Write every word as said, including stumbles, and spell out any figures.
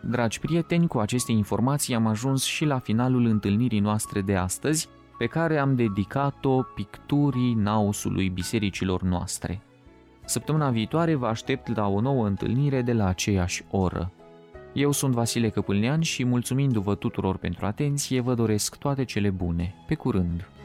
Dragi prieteni, cu aceste informații am ajuns și la finalul întâlnirii noastre de astăzi, pe care am dedicat-o picturii naosului bisericilor noastre. Săptămâna viitoare vă aștept la o nouă întâlnire de la aceeași oră. Eu sunt Vasile Căpâlnean și, mulțumindu-vă tuturor pentru atenție, vă doresc toate cele bune. Pe curând!